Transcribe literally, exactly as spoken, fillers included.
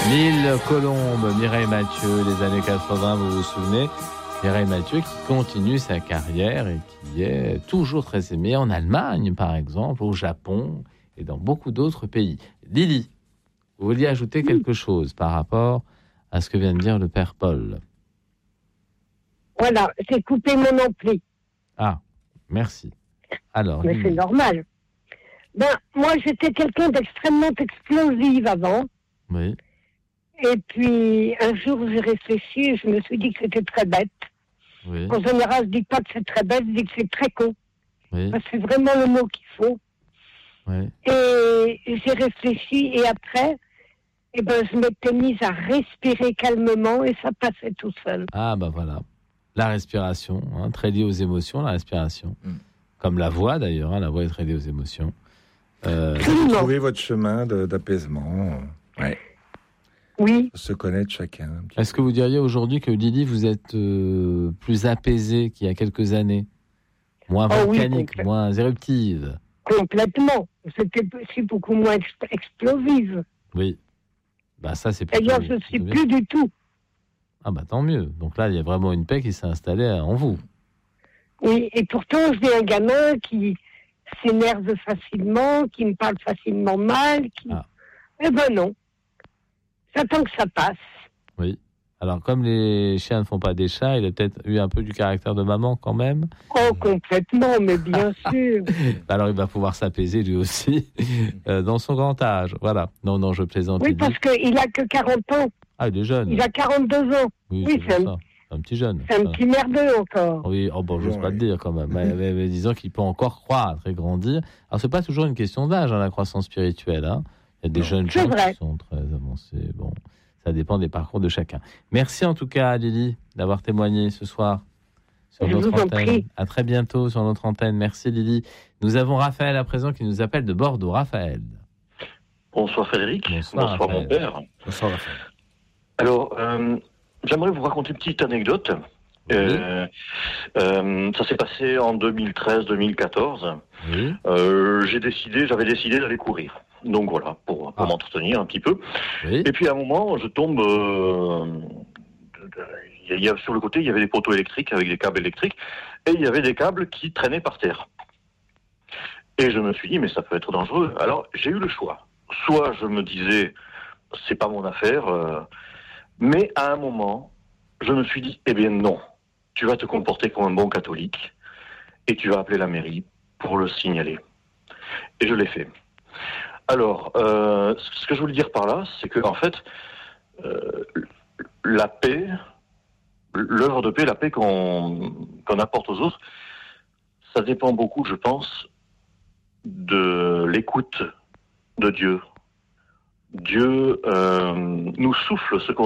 Mille Colombes, Mireille Mathieu, les années quatre-vingts, vous vous souvenez? Mireille Mathieu qui continue sa carrière et qui est toujours très aimée en Allemagne, par exemple, au Japon et dans beaucoup d'autres pays. Lily, vous vouliez ajouter quelque chose par rapport à ce que vient de dire le père Paul? Voilà, j'ai coupé mon ampli. Ah, merci. Alors, mais Lily. c'est normal. Ben, moi, j'étais quelqu'un d'extrêmement explosif avant. Oui. Et puis, un jour, j'ai réfléchi et je me suis dit que c'était très bête. Oui. En général, je dis pas que c'est très bête, je dis que c'est très con. Oui. Parce que c'est vraiment le mot qu'il faut. Oui. Et j'ai réfléchi et après, eh ben, je m'étais mise à respirer calmement et ça passait tout seul. Ah, ben voilà. La respiration, hein, très liée aux émotions, la respiration. Mm. Comme la voix d'ailleurs, hein, la voix est très liée aux émotions. Euh... Vous trouvez votre chemin de, d'apaisement. Ouais. Oui. Se connaître chacun. Est-ce que vous diriez aujourd'hui que Lily, vous êtes euh, plus apaisée qu'il y a quelques années? Moins volcanique, oh oui, moins éruptive? Complètement. C'était aussi beaucoup moins exp- explosive. Oui. Bah ça, c'est plutôt, d'ailleurs, je ne suis plus du tout. Ah bah tant mieux. Donc là, il y a vraiment une paix qui s'est installée en vous. Oui, et pourtant, j'ai un gamin qui s'énerve facilement, qui me parle facilement mal. Qui... Ah. Eh ben non. J'attends que ça passe. Oui. Alors, comme les chiens ne font pas des chats, il a peut-être eu un peu du caractère de maman quand même. Oh, complètement, mais bien sûr. Alors, il va pouvoir s'apaiser lui aussi euh, dans son grand âge. Voilà. Non, non, je plaisante. Oui, parce qu'il n'a que quarante ans. Ah, il est jeune. Il a quarante-deux ans. Oui, oui c'est, c'est un, un petit jeune. C'est un petit merdeux encore. Oui, oh bon, j'ose oui. pas le dire quand même. mais, mais, mais disons qu'il peut encore croître et grandir. Alors, c'est pas toujours une question d'âge, hein, la croissance spirituelle. Hein. Il y a des non, jeunes gens vrai. qui sont très avancés. Bon. Ça dépend des parcours de chacun. Merci en tout cas, Lily, d'avoir témoigné ce soir sur Je notre vous antenne. En prie. À très bientôt sur notre antenne. Merci, Lily. Nous avons Raphaël à présent qui nous appelle de Bordeaux. Raphaël. Bonsoir Frédéric. Bonsoir, Bonsoir Raphaël. mon père. Bonsoir Raphaël. Alors, euh, j'aimerais vous raconter une petite anecdote. Oui. Euh, euh, ça s'est passé en deux mille treize deux mille quatorze. Oui. Euh, j'ai décidé, j'avais décidé d'aller courir. Donc voilà, pour, pour ah. m'entretenir un petit peu. Oui. Et puis à un moment, je tombe... Euh, il y a, sur le côté, il y avait des poteaux électriques avec des câbles électriques. Et il y avait des câbles qui traînaient par terre. Et je me suis dit, mais ça peut être dangereux. Alors, j'ai eu le choix. Soit je me disais, c'est pas mon affaire. Euh, mais à un moment, je me suis dit, eh bien non. Tu vas te comporter comme un bon catholique. Et tu vas appeler la mairie pour le signaler. Et je l'ai fait. Alors, euh, ce que je voulais dire par là, c'est que en fait, euh, la paix, l'œuvre de paix, la paix qu'on, qu'on apporte aux autres, ça dépend beaucoup, je pense, de l'écoute de Dieu. Dieu euh, nous souffle ce qu'on